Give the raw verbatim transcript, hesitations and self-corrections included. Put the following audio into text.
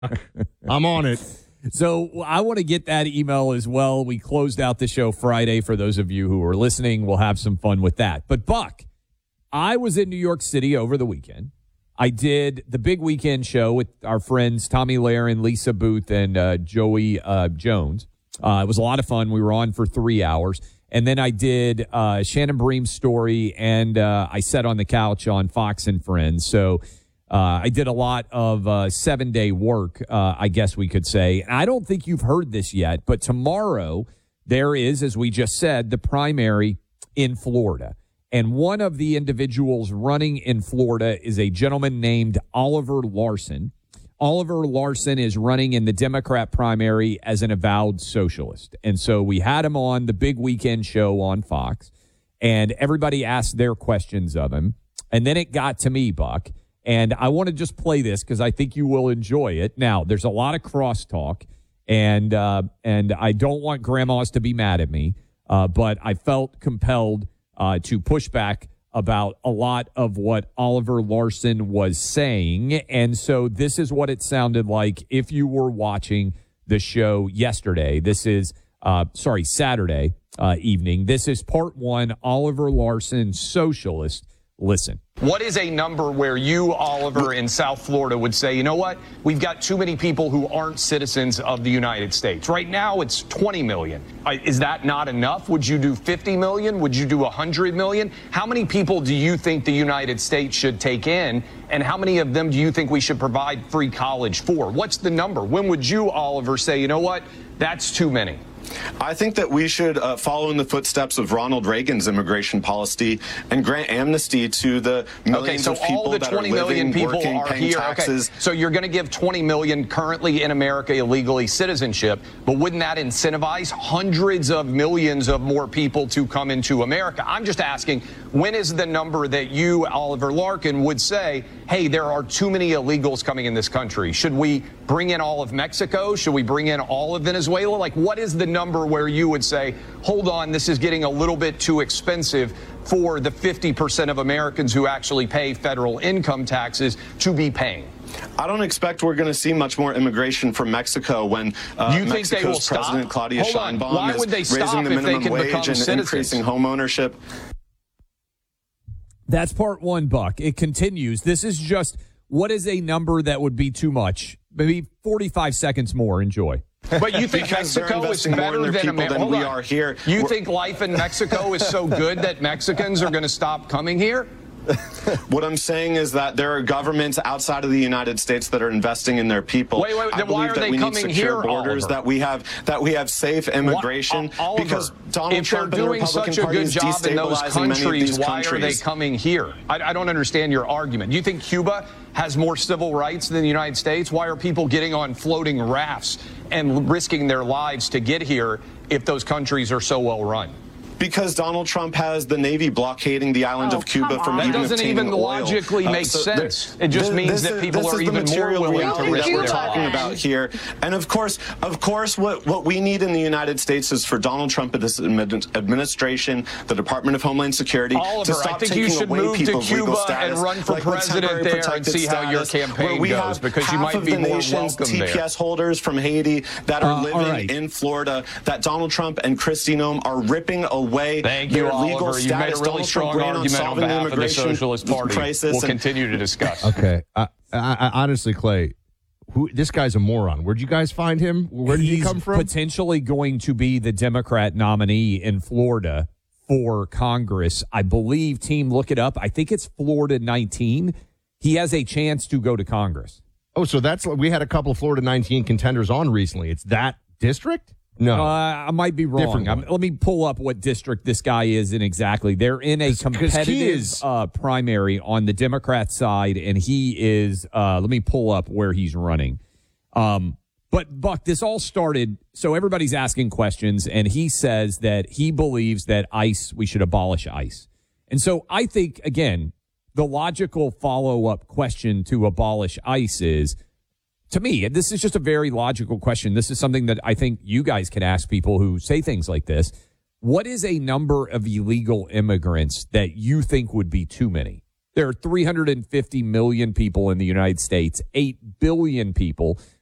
I'm on it. So I want to get that email as well. We closed out the show Friday. For those of you who are listening, we'll have some fun with that. But, Buck, I was in New York City over the weekend. I did the big weekend show with our friends Tommy Lahren, Lisa Booth, and uh, Joey uh, Jones. Uh, it was a lot of fun. We were on for three hours. And then I did uh, Shannon Bream's story, and uh, I sat on the couch on Fox and Friends. So uh, I did a lot of uh, seven-day work, uh, I guess we could say. I don't think you've heard this yet, but tomorrow there is, as we just said, the primary in Florida. And one of the individuals running in Florida is a gentleman named Oliver Larsen. Oliver Larsen is running in the Democrat primary as an avowed socialist. And so we had him on the big weekend show on Fox, and everybody asked their questions of him. And then it got to me, Buck, and I want to just play this because I think you will enjoy it. Now, there's a lot of crosstalk, and uh, and I don't want grandmas to be mad at me, uh, but I felt compelled uh, to push back about a lot of what Oliver Larsen was saying. And so this is what it sounded like if you were watching the show yesterday. This is, uh, sorry, Saturday uh, evening. This is part one, Oliver Larsen, socialist. Listen. What is a number where you, Oliver, in South Florida would say, you know what, we've got too many people who aren't citizens of the United States? Right now, it's twenty million. Is that not enough? Would you do fifty million? Would you do one hundred million? How many people do you think the United States should take in? And how many of them do you think we should provide free college for? What's the number? When would you, Oliver, say, you know what, that's too many? I think that we should uh, follow in the footsteps of Ronald Reagan's immigration policy and grant amnesty to the millions okay, so of people all the that twenty are living, million people working, are paying here. taxes. Okay. So you're going to give twenty million currently in America illegally citizenship, but wouldn't that incentivize hundreds of millions of more people to come into America? I'm just asking, when is the number that you, Oliver Larkin, would say, hey, there are too many illegals coming in this country? Should we bring in all of Mexico? Should we bring in all of Venezuela? Like, what is the number where you would say, hold on, this is getting a little bit too expensive for the fifty percent of Americans who actually pay federal income taxes to be paying? I don't expect we're going to see much more immigration from Mexico when uh, you think Mexico's they will stop? President Claudia Hold on. Sheinbaum Why would they is stop raising the if they minimum can wage become and citizens? increasing home ownership. That's part one, Buck. It continues. This is just, what is a number that would be too much? Maybe forty-five seconds more. Enjoy. But you think Because they're Mexico is investing more in better their than people America? than we are here. You We're- think life in Mexico is so good that Mexicans are going to stop coming here? What I'm saying is that there are governments outside of the United States that are investing in their people. Wait, wait, I then why believe are that they we need coming secure here, borders, Oliver? that we have that we have safe immigration. Why, Oliver, because Donald if Trump they're and the doing Republican such a Party good is job in those destabilizing many of countries, these why countries. are they coming here? I, I don't understand your argument. Do you think Cuba has more civil rights than the United States? Why are people getting on floating rafts and risking their lives to get here if those countries are so well run? Because Donald Trump has the Navy blockading the island Oh, of Cuba come from on. That even doesn't obtaining even oil. logically Uh, make so sense. there- It just this- means this that is- people this are is the even more material willing to reality risk that we're their talking lives. about here. And of course, of course, what what we need in the United States is for Donald Trump and this admin- administration, the Department of Homeland Security, Oliver, to stop I think taking you should away move to people's legal Cuba status, and run for like with president temporary there and protected see how your status, campaign where we goes, have because you half might of be the more nation's welcome there. T P S holders from Haiti that are Uh, all living right. in Florida, that Donald Trump and Kristi Noem are ripping away Thank their you, legal Oliver. status. You've made a really Donald Trump strong ran on argument on solving the behalf of the immigration Socialist Party. crisis. We'll and- continue to discuss. Okay. I, I, I honestly, Clay, who this guy's a moron. Where'd you guys find him? Where did he He's come from? potentially going to be the Democrat nominee in Florida for Congress. I believe, team, look it up. I think it's Florida nineteen. He has a chance to go to Congress. Oh, so that's we had a couple of Florida nineteen contenders on recently. It's that district? No. Uh, I might be wrong. Different I'm, one. let me pull up what district this guy is in exactly. They're in a 'Cause- 'cause he competitive is- uh, primary on the Democrat side, and he is, uh, let me pull up where he's running. Um, but, Buck, this all started, so everybody's asking questions, and he says that he believes that ICE, we should abolish ICE. And so I think, again, the logical follow-up question to abolish ICE is, to me, and this is just a very logical question. This is something that I think you guys can ask people who say things like this. What is a number of illegal immigrants that you think would be too many? There are three hundred fifty million people in the United States, eight billion people